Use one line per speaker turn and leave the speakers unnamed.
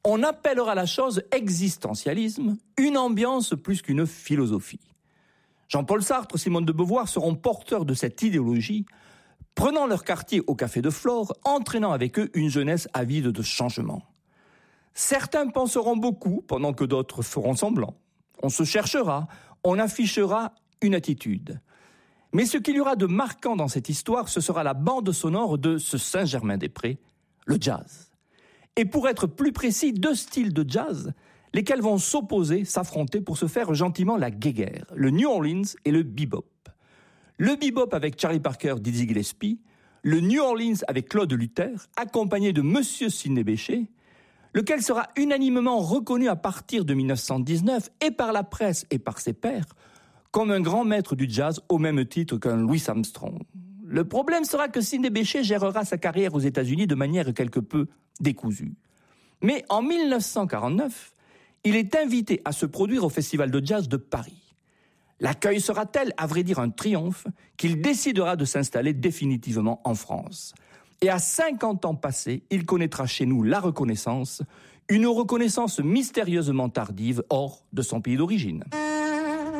On appellera la chose existentialisme, une ambiance plus qu'une philosophie. Jean-Paul Sartre, Simone de Beauvoir seront porteurs de cette idéologie, prenant leur quartier au Café de Flore, entraînant avec eux une jeunesse avide de changement. Certains penseront beaucoup, pendant que d'autres feront semblant. On se cherchera, on affichera une attitude. Mais ce qu'il y aura de marquant dans cette histoire, ce sera la bande sonore de ce Saint-Germain-des-Prés, le jazz. Et pour être plus précis, 2 styles de jazz, lesquels vont s'opposer, s'affronter pour se faire gentiment la guéguerre, le New Orleans et le bebop. Le bebop avec Charlie Parker, Dizzy Gillespie, le New Orleans avec Claude Luther, accompagné de Monsieur Sidney Bechet, lequel sera unanimement reconnu à partir de 1919 et par la presse et par ses pairs comme un grand maître du jazz au même titre qu'un Louis Armstrong. Le problème sera que Sidney Bechet gérera sa carrière aux États-Unis de manière quelque peu décousue. Mais en 1949, il est invité à se produire au Festival de jazz de Paris. L'accueil sera tel, à vrai dire un triomphe, qu'il décidera de s'installer définitivement en France. Et à 50 ans passés, il connaîtra chez nous la reconnaissance, une reconnaissance mystérieusement tardive hors de son pays d'origine.